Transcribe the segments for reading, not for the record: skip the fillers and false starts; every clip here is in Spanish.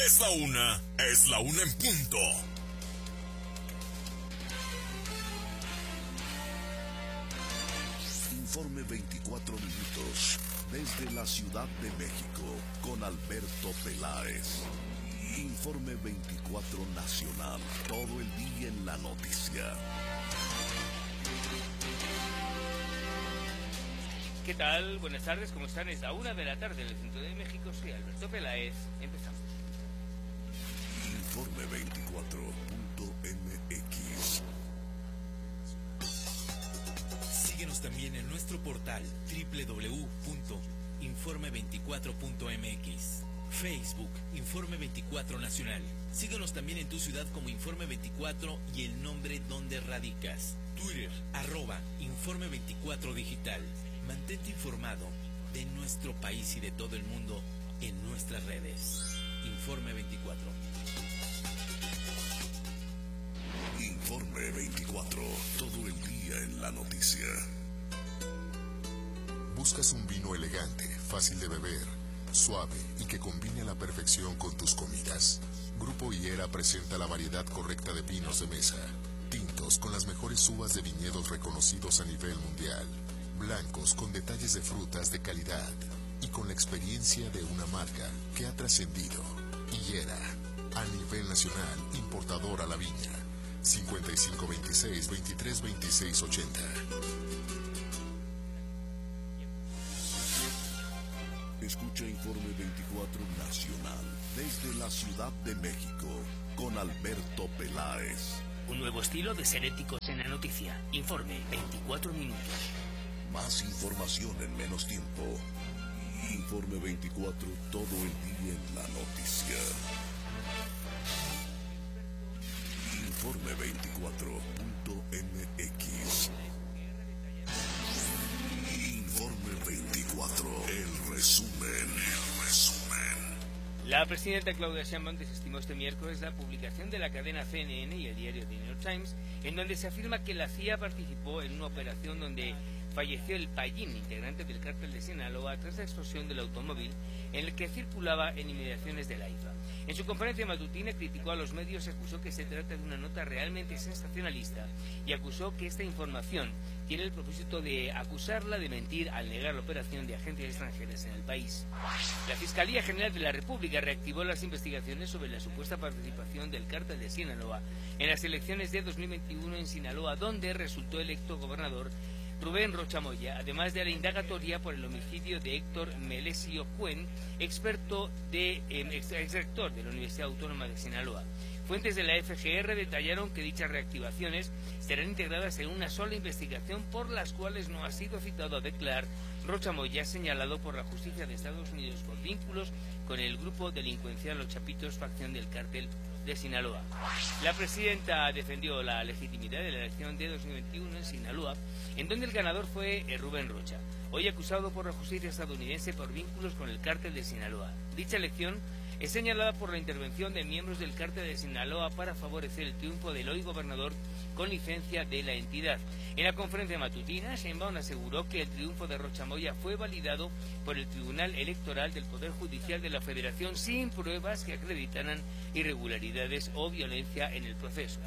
Es la una en punto. Informe 24 minutos desde la Ciudad de México con Alberto Peláez. Informe 24 nacional, todo el día en la noticia. ¿Qué tal? Buenas tardes, ¿cómo están? Es la 1 de la tarde en el centro de México. Soy Alberto Peláez. Empezamos. Informe 24.mx. Síguenos también en nuestro portal www.informe24.mx. Facebook, Informe 24 Nacional. Síguenos también en tu ciudad como Informe 24 y el nombre donde radicas. Twitter, @Informe 24 Digital. Mantente informado de nuestro país y de todo el mundo en nuestras redes. Informe 24. Informe 24, todo el día en la noticia. ¿Buscas un vino elegante, fácil de beber, suave y que combine a la perfección con tus comidas? Grupo Higuera presenta la variedad correcta de vinos de mesa. Tintos con las mejores uvas de viñedos reconocidos a nivel mundial. Blancos con detalles de frutas de calidad y con la experiencia de una marca que ha trascendido. Higuera, a nivel nacional, importador a la viña. 5526-232680. Escucha Informe 24 Nacional desde la Ciudad de México con Alberto Peláez. Un nuevo estilo de ser éticos en la noticia. Informe 24 minutos. Más información en menos tiempo. Informe 24, todo el día en la noticia. Informe 24.mx. Informe 24, el resumen. La presidenta Claudia Sheinbaum desestimó este miércoles la publicación de la cadena CNN y el diario The New York Times, en donde se afirma que la CIA participó en una operación donde falleció el Payín, integrante del cártel de Sinaloa, tras la explosión del automóvil en el que circulaba en inmediaciones de la IFA. En su conferencia matutina criticó a los medios y acusó que se trata de una nota realmente sensacionalista y acusó que esta información tiene el propósito de acusarla de mentir al negar la operación de agentes extranjeros en el país. La Fiscalía General de la República reactivó las investigaciones sobre la supuesta participación del cártel de Sinaloa en las elecciones de 2021 en Sinaloa, donde resultó electo gobernador Rubén Rocha Moya, además de la indagatoria por el homicidio de Héctor Melesio Cuen, exrector de la Universidad Autónoma de Sinaloa. Fuentes de la FGR detallaron que dichas reactivaciones serán integradas en una sola investigación, por las cuales no ha sido citado a declarar Rocha Moya, señalado por la justicia de Estados Unidos por vínculos con el grupo delincuencial Los Chapitos, facción del cártel de Sinaloa. La presidenta defendió la legitimidad de la elección de 2021 en Sinaloa, en donde el ganador fue Rubén Rocha, hoy acusado por la justicia estadounidense por vínculos con el cártel de Sinaloa. Dicha elección es señalada por la intervención de miembros del cártel de Sinaloa para favorecer el triunfo del hoy gobernador con licencia de la entidad. En la conferencia matutina, Sheinbaum aseguró que el triunfo de Rocha Moya fue validado por el Tribunal Electoral del Poder Judicial de la Federación sin pruebas que acreditaran irregularidades o violencia en el proceso.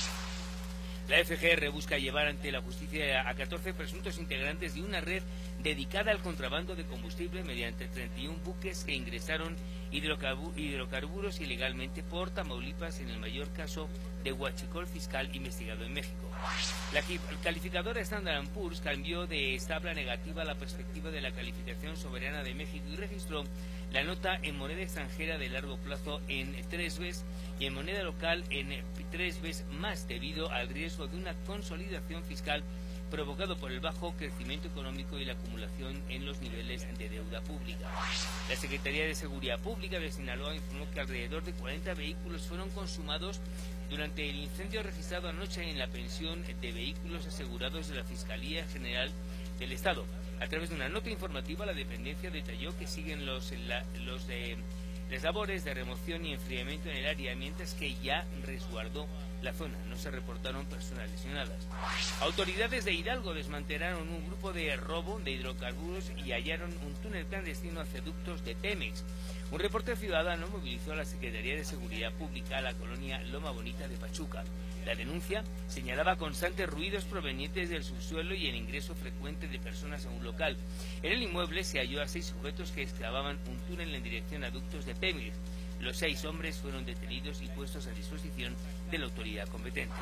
La FGR busca llevar ante la justicia a 14 presuntos integrantes de una red dedicada al contrabando de combustible mediante 31 buques que ingresaron hidrocarburos ilegalmente por Tamaulipas, en el mayor caso de huachicol fiscal investigado en México. La calificadora Standard & Poor's cambió de estable a negativa la perspectiva de la calificación soberana de México y registró la nota en moneda extranjera de largo plazo en 3 veces y en moneda local en 3 veces más, debido al riesgo de una consolidación fiscal provocado por el bajo crecimiento económico y la acumulación en los niveles de deuda pública. La Secretaría de Seguridad Pública de Sinaloa informó que alrededor de 40 vehículos fueron consumados durante el incendio registrado anoche en la pensión de vehículos asegurados de la Fiscalía General del Estado. A través de una nota informativa, la dependencia detalló que siguen las labores de remoción y enfriamiento en el área, mientras que ya resguardó la zona. No se reportaron personas lesionadas. Autoridades de Hidalgo desmantelaron un grupo de robo de hidrocarburos y hallaron un túnel clandestino hacia ductos de Pemex. Un reporte ciudadano movilizó a la Secretaría de Seguridad Pública a la colonia Loma Bonita de Pachuca. La denuncia señalaba constantes ruidos provenientes del subsuelo y el ingreso frecuente de personas a un local. En el inmueble se halló a 6 sujetos que excavaban un túnel en dirección a ductos de Pemex. Los 6 hombres fueron detenidos y puestos a disposición de la autoridad competente.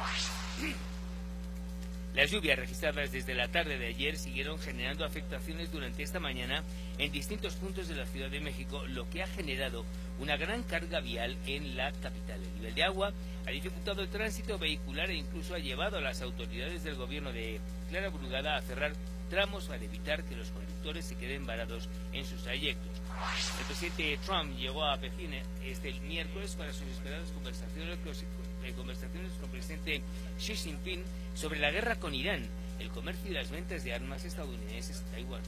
Las lluvias registradas desde la tarde de ayer siguieron generando afectaciones durante esta mañana en distintos puntos de la Ciudad de México, lo que ha generado una gran carga vial en la capital. El nivel de agua ha dificultado el tránsito vehicular e incluso ha llevado a las autoridades del gobierno de Clara Brugada a cerrar tramos para evitar que los conductores se queden varados en sus trayectos. El presidente Trump llegó a Pekín este miércoles para sus esperadas conversaciones con el presidente Xi Jinping sobre la guerra con Irán, el comercio y las ventas de armas estadounidenses en Taiwán.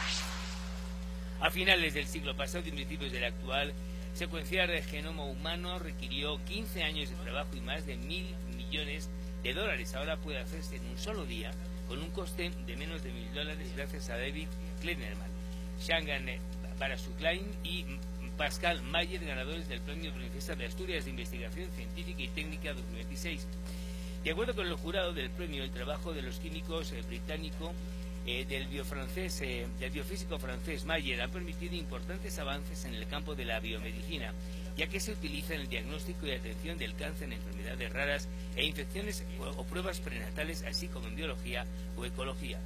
A finales del siglo pasado y principios del actual, secuenciar el genoma humano requirió 15 años de trabajo y más de $1.000 millones. Ahora puede hacerse en un solo día, con un coste de menos de $1.000 gracias a David Kleinerman, Shangan Barasuklain y Pascal Mayer, ganadores del Premio Princesa de Asturias de Investigación Científica y Técnica 2026. De acuerdo con el jurado del premio, el trabajo de los químicos británico del biofísico francés Mayer ha permitido importantes avances en el campo de la biomedicina, ya que se utiliza en el diagnóstico y atención del cáncer, en enfermedades raras e infecciones o pruebas prenatales, así como en biología o ecología.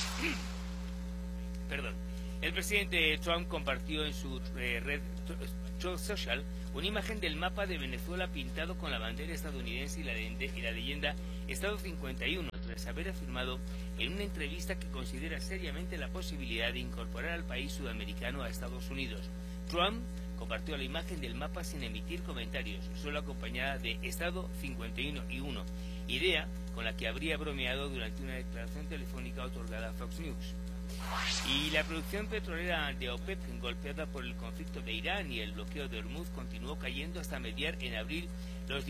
El presidente Trump compartió en su red Truth Social una imagen del mapa de Venezuela pintado con la bandera estadounidense y la leyenda Estado 51, tras haber afirmado en una entrevista que considera seriamente la posibilidad de incorporar al país sudamericano a Estados Unidos. Trump compartió la imagen del mapa sin emitir comentarios, solo acompañada de Estado 51 y 1, idea con la que habría bromeado durante una declaración telefónica otorgada a Fox News. Y la producción petrolera de OPEP, golpeada por el conflicto de Irán y el bloqueo de Hormuz, continuó cayendo hasta mediar en abril los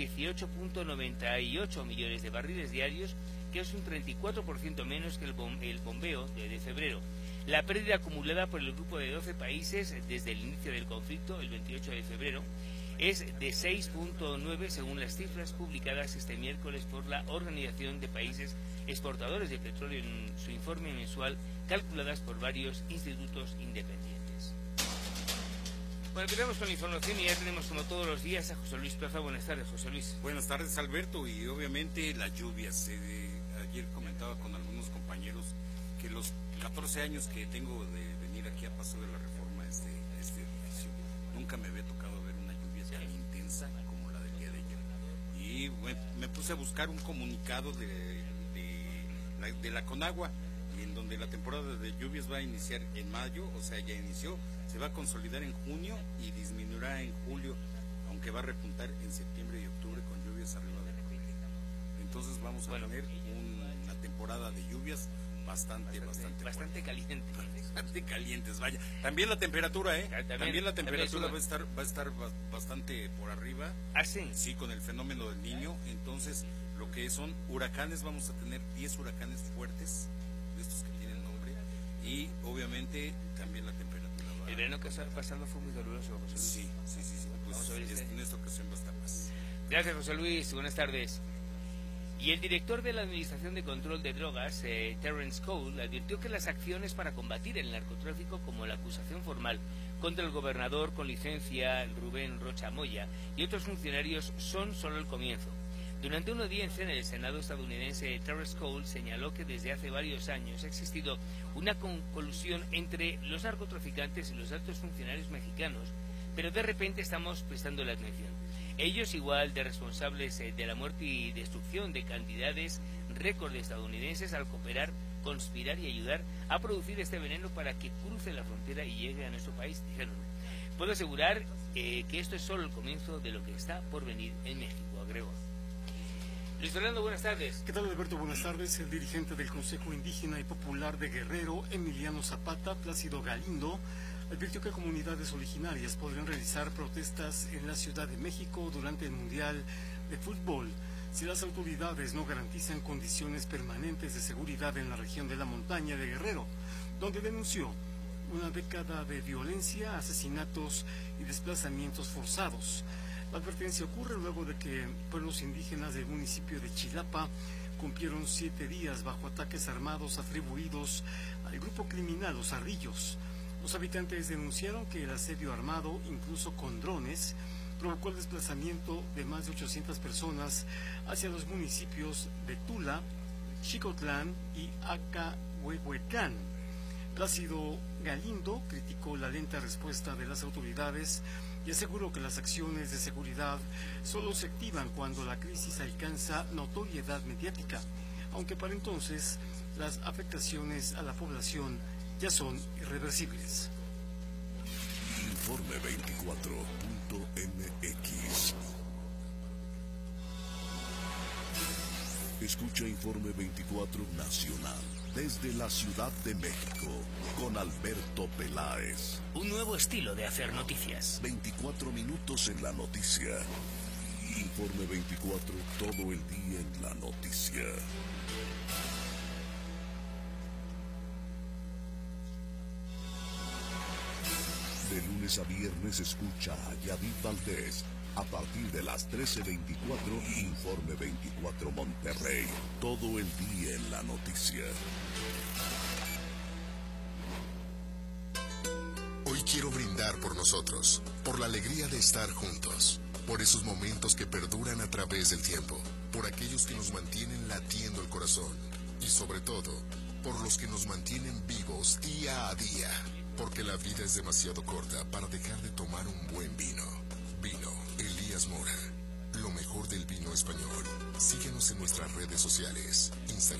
18.98 millones de barriles diarios, que es un 34% menos que el bombeo de febrero. La pérdida acumulada por el grupo de 12 países desde el inicio del conflicto, el 28 de febrero, es de 6.9 según las cifras publicadas este miércoles por la Organización de Países Exportadores de Petróleo en su informe mensual, calculadas por varios institutos independientes. Bueno, empezamos con la información y ya tenemos como todos los días a José Luis Plaza. Buenas tardes, José Luis. Buenas tardes, Alberto, y obviamente las lluvias. Ayer comentaba con algunos compañeros que los 14 años que tengo de venir aquí a Paso de la Reforma, este edificio, nunca me había tocado ver una lluvia tan intensa como la del día de ayer. Y me puse a buscar un comunicado de la Conagua, en donde la temporada de lluvias va a iniciar en mayo, o sea, ya inició, se va a consolidar en junio y disminuirá en julio, aunque va a repuntar en septiembre y octubre con lluvias arriba de 40. Entonces vamos a tener una temporada de lluvias bastante caliente. Bastante calientes, vaya. También la temperatura, También la temperatura va a estar bastante por arriba. ¿Ah, sí? Sí, con el fenómeno del Niño. Entonces, lo que son huracanes, vamos a tener 10 huracanes fuertes, de estos que tienen nombre, y obviamente también la temperatura va. El verano que pasado fue muy caluroso, José Luis. Sí. Pues vamos a ver en esta ocasión va a estar más. Gracias, José Luis. Buenas tardes. Y el director de la Administración de Control de Drogas, Terence Cole, advirtió que las acciones para combatir el narcotráfico, como la acusación formal contra el gobernador con licencia Rubén Rocha Moya y otros funcionarios, son solo el comienzo. Durante una audiencia en el Senado estadounidense, Terence Cole señaló que desde hace varios años ha existido una colusión entre los narcotraficantes y los altos funcionarios mexicanos, pero de repente estamos prestando la atención. Ellos igual de responsables de la muerte y destrucción de cantidades récord de estadounidenses al cooperar, conspirar y ayudar a producir este veneno para que cruce la frontera y llegue a nuestro país, dijeron. Puedo asegurar que esto es solo el comienzo de lo que está por venir en México, agregó. Luis Fernando, buenas tardes. ¿Qué tal, Alberto? Buenas tardes. El dirigente del Consejo Indígena y Popular de Guerrero, Emiliano Zapata, Plácido Galindo, advirtió que comunidades originarias podrían realizar protestas en la Ciudad de México durante el Mundial de Fútbol si las autoridades no garantizan condiciones permanentes de seguridad en la región de la montaña de Guerrero, donde denunció una década de violencia, asesinatos y desplazamientos forzados. La advertencia ocurre luego de que pueblos indígenas del municipio de Chilapa cumplieron 7 días bajo ataques armados atribuidos al grupo criminal Los Ardillos. Los habitantes denunciaron que el asedio armado, incluso con drones, provocó el desplazamiento de más de 800 personas hacia los municipios de Tula, Xicotlán y Acahuehuetlán. Plácido Galindo criticó la lenta respuesta de las autoridades y aseguró que las acciones de seguridad solo se activan cuando la crisis alcanza notoriedad mediática, aunque para entonces las afectaciones a la población ya son irreversibles. Informe 24.mx. Escucha Informe 24 Nacional desde la Ciudad de México con Alberto Peláez. Un nuevo estilo de hacer noticias. 24 minutos en la noticia. Informe 24, todo el día en la noticia. De lunes a viernes escucha a Yadid Valdés. A partir de las 13:24, Informe 24 Monterrey. Todo el día en la noticia. Hoy quiero brindar por nosotros, por la alegría de estar juntos, por esos momentos que perduran a través del tiempo, por aquellos que nos mantienen latiendo el corazón y sobre todo, por los que nos mantienen vivos día a día, porque la vida es demasiado corta para dejar de tomar un buen vino. Vino Elías Mora, lo mejor del vino español. Síguenos en nuestras redes sociales, Instagram.